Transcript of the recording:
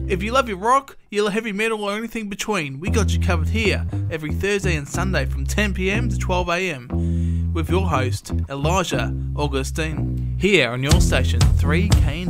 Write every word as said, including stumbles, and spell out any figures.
If you love your rock, you love heavy metal or anything between, we got you covered here every Thursday and Sunday from ten p m to twelve a m with your host, Elijah Augustine, here on your station three K.